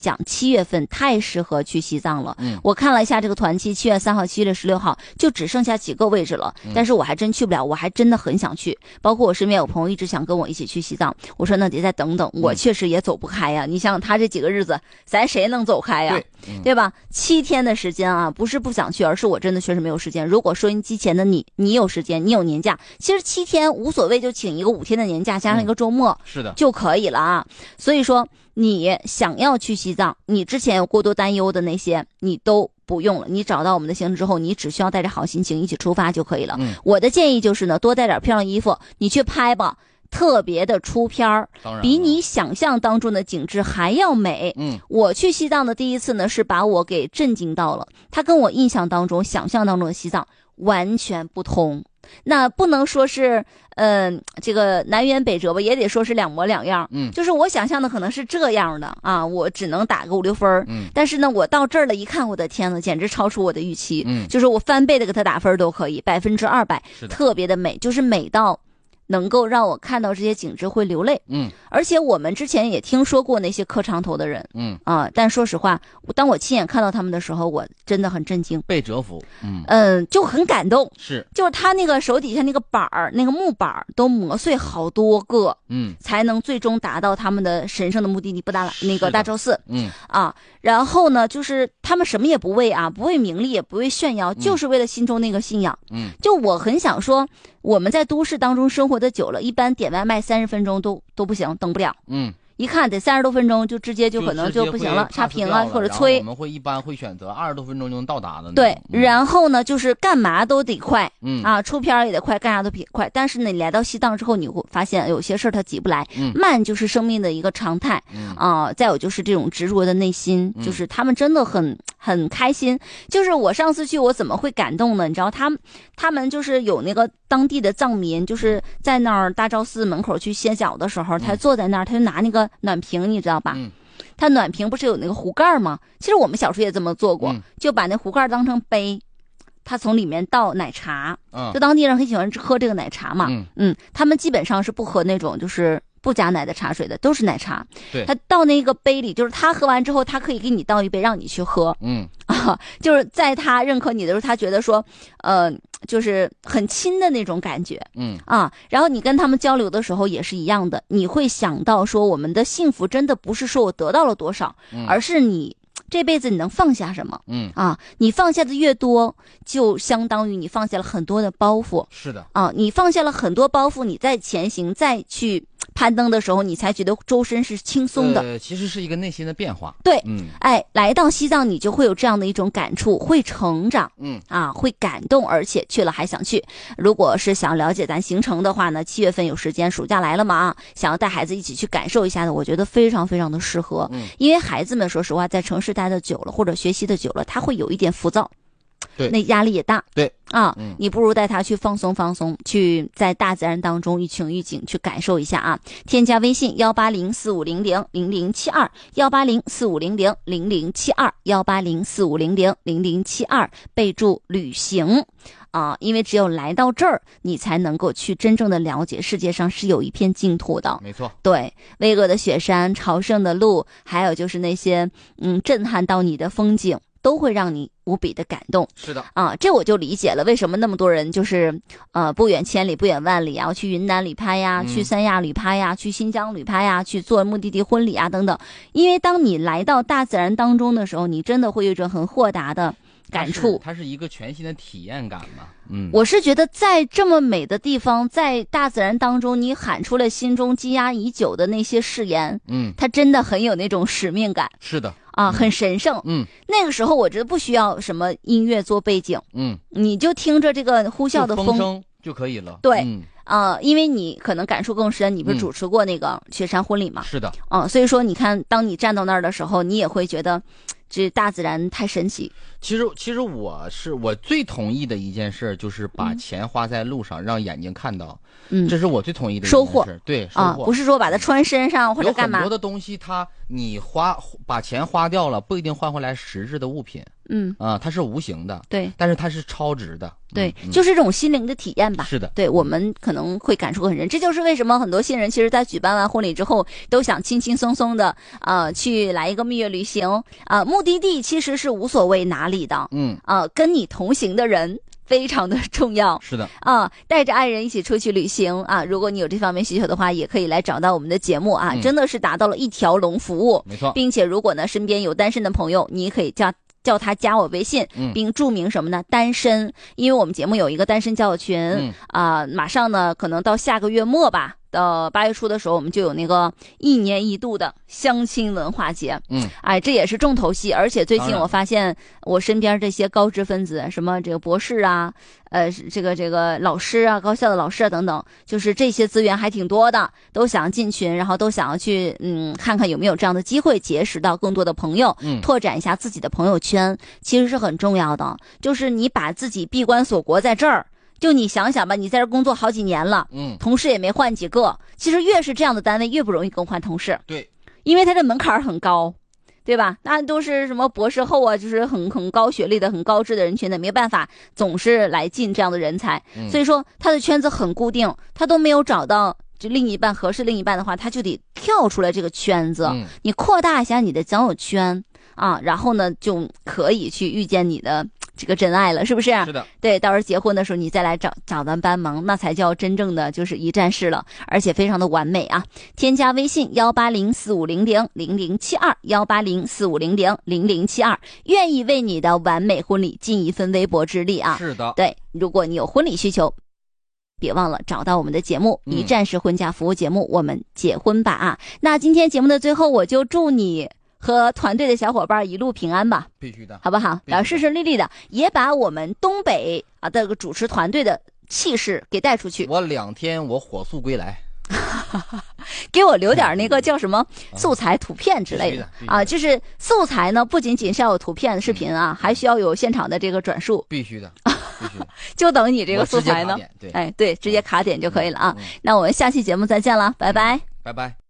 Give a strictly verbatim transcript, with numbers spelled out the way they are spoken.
讲七月份太适合去西藏了。 嗯， 我看了一下这个团期，七月三号、七月十六号就只剩下几个位置了， 嗯、 但是我还真去不了，我还真的很想去。包括我身边有朋友一直想跟我一起去西藏，我说那得再等等，我确实也走不开呀。嗯、你想想他这几个日子，咱谁能走开呀？ 对，嗯、 对吧？七天的时间啊，不是不想去，而是我真的确实没有时间。如果收音机前的你，你有时间，你有年假，其实七天无所谓，就请一个五天的年假加上一个周末， 嗯、是的就可以了啊。所以说。你想要去西藏，你之前有过多担忧的那些，你都不用了。你找到我们的行程之后，你只需要带着好心情一起出发就可以了。 嗯、 我的建议就是呢，多带点漂亮衣服，你去拍吧，特别的出片儿，比你想象当中的景致还要美。 嗯， 我去西藏的第一次呢，是把我给震惊到了，它跟我印象当中、想象当中的西藏完全不同。那不能说是，嗯、呃，这个南辕北辙吧，也得说是两模两样。 嗯， 就是我想象的可能是这样的啊，我只能打个五六分。 嗯， 但是呢，我到这儿了一看，我的天呐，简直超出我的预期。 嗯， 就是我翻倍的给他打分都可以，百分之二百，特别的美，就是美到能够让我看到这些景致会流泪。 嗯， 而且我们之前也听说过那些磕长头的人。 嗯啊，但说实话，当我亲眼看到他们的时候，我真的很震惊， 被折服。嗯嗯，就很感动。 是， 就是他那个手底下那个板儿，那个木板儿都磨碎好多个， 嗯， 才能最终达到他们的神圣的目的地布达拉那个大昭寺。 嗯啊，然后呢，就是他们什么也不为啊，不为名利，也不为炫耀，就是为了心中那个信仰。 嗯， 就我很想说，我们在都市当中生活的久了，一般点外卖三十分钟都都不行，等不了。 嗯。 一看得三十多分钟，就直接就可能就不行了，差评啊或者催。 我们会一般会选择二十多分钟就能到达的。 对， 嗯、 然后呢，就是干嘛都得快， 嗯啊，出片也得快，干啥都得快。但是呢，你来到西藏之后，你会发现有些事儿它急不来， 嗯、 慢就是生命的一个常态。 嗯、 啊，再有就是这种执着的内心， 嗯、 就是他们真的很很开心。就是我上次去，我怎么会感动呢？你知道，他们他们就是有那个当地的藏民，就是在那儿大昭寺门口去歇脚的时候，他坐在那儿，他就拿那个暖瓶，你知道。知道吧？ 嗯， 它暖瓶不是有那个壶盖吗？其实我们小时候也这么做过， 嗯、 就把那壶盖当成杯，他从里面倒奶茶。 嗯， 就当地人很喜欢喝这个奶茶嘛。 嗯嗯，他们基本上是不喝那种就是不加奶的茶水的，都是奶茶。 对， 他倒那个杯里，就是他喝完之后，他可以给你倒一杯让你去喝。 嗯啊，就是在他认可你的时候，他觉得说，呃。就是很亲的那种感觉。 嗯啊，然后你跟他们交流的时候也是一样的，你会想到说我们的幸福真的不是说我得到了多少， 嗯、 而是你这辈子你能放下什么。 嗯啊，你放下的越多，就相当于你放下了很多的包袱。 是的啊，你放下了很多包袱，你再前行再去攀登的时候，你才觉得周身是轻松的。 呃，其实是一个内心的变化。 对， 嗯， 哎，来到西藏，你就会有这样的一种感触，会成长， 嗯啊，会感动，而且去了还想去。如果是想了解咱行程的话呢，七月份有时间，暑假来了嘛啊，想要带孩子一起去感受一下的，我觉得非常非常的适合。 嗯， 因为孩子们说实话，在城市待的久了，或者学习的久了，他会有一点浮躁。 对， 那压力也大。 对啊、 嗯， 你不如带他去放松放松，去在大自然当中一情一景去感受一下啊！添加微信幺八零四五零零零零七二幺八零四五零零零零七二幺八零四五零零零零七二，备注旅行。啊，因为只有来到这儿，你才能够去真正的了解世界上是有一片净土的。 没错， 对，巍峨的雪山、朝圣的路，还有就是那些嗯震撼到你的风景，都会让你无比的感动。 是的啊，这我就理解了为什么那么多人就是呃不远千里不远万里啊，去云南旅拍呀、 嗯、 去三亚旅拍呀、去新疆旅拍呀、去做目的地婚礼啊等等。因为当你来到大自然当中的时候，你真的会有一种很豁达的感触。 它是一个全新的体验感嘛。嗯， 我是觉得在这么美的地方，在大自然当中，你喊出了心中积压已久的那些誓言， 嗯， 它真的很有那种使命感。 是的啊， 嗯、 很神圣。 嗯， 那个时候我觉得不需要什么音乐做背景， 嗯， 你就听着这个呼啸的风声就可以了。 对， 嗯啊、呃，因为你可能感触更深，你不是主持过那个雪山婚礼吗？ 嗯、是的， 啊、呃，所以说你看，当你站到那儿的时候，你也会觉得这大自然太神奇。 其实，其实我是我最同意的一件事，就是把钱花在路上，嗯、让眼睛看到。嗯，这是我最同意的一件事。 收获， 对，收啊，不是说把它穿身上或者干嘛。 有很多的东西，它你花把钱花掉了，不一定换回来实质的物品。 嗯啊，它是无形的， 对， 但是它是超值的， 对， 嗯、 就是这种心灵的体验吧。 是的， 对，我们可能会感触很深。这就是为什么很多新人其实在举办完婚礼之后，都想轻轻松松的啊、呃、去来一个蜜月旅行啊、呃，目的地其实是无所谓哪里的， 嗯啊、呃，跟你同行的人非常的重要。 是的啊，带着爱人一起出去旅行啊，如果你有这方面需求的话，也可以来找到我们的节目啊， 嗯、 真的是达到了一条龙服务， 没错。 并且如果呢身边有单身的朋友，你可以叫叫他加我微信， 嗯、 并注明什么呢？单身，因为我们节目有一个单身交友群啊、嗯呃，马上呢可能到下个月末吧。到八月初的时候，我们就有那个一年一度的相亲文化节， 嗯， 哎，这也是重头戏。而且最近我发现，我身边这些高知分子，什么这个博士啊，呃，这个这个老师啊，高校的老师啊等等，就是这些资源还挺多的，都想进群，然后都想要去嗯看看有没有这样的机会，结识到更多的朋友， 嗯， 拓展一下自己的朋友圈，其实是很重要的。就是你把自己闭关锁国在这儿。就你想想吧，你在这工作好几年了， 嗯， 同事也没换几个。其实越是这样的单位，越不容易更换同事。 对， 因为他的门槛很高，对吧？那都是什么博士后啊，就是很很高学历的、很高知的人群的，没办法总是来进这样的人才。 嗯、 所以说他的圈子很固定，他都没有找到就另一半合适另一半的话，他就得跳出来这个圈子。 嗯、 你扩大一下你的交友圈啊，然后呢就可以去遇见你的这个真爱了，是不是？ 是的， 对，到时候结婚的时候你再来找找咱班盟，那才叫真正的就是一站式了，而且非常的完美啊！添加微信幺八零四五零零零零七二幺八零四五零零零零七二，愿意为你的完美婚礼尽一份微薄之力啊！ 是的， 对，如果你有婚礼需求，别忘了找到我们的节目、嗯、一站式婚嫁服务节目，我们结婚吧啊！那今天节目的最后，我就祝你和团队的小伙伴一路平安吧， 必须的， 好不好？然后顺顺利利的，也把我们东北啊这个主持团队的气势给带出去。 我两天我火速归来， 给我留点那个叫什么素材、图片之类的啊，就是素材呢，不仅仅是要有图片、视频啊，还需要有现场的这个转述， 必须的，必须的。 就等你这个素材呢， 对， 哎，对，直接卡点就可以了啊。那我们下期节目再见了，拜拜， 拜拜。